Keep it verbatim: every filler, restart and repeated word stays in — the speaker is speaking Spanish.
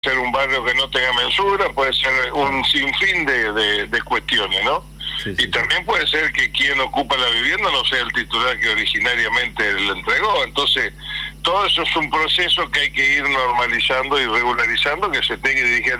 ser un barrio que no tenga mensura, puede ser un sinfín de, de, de cuestiones, ¿no? Sí, sí, y también puede ser que quien ocupa la vivienda no sea el titular que originariamente le entregó. Entonces, todo eso es un proceso que hay que ir normalizando y regularizando, que se tenga que dirigir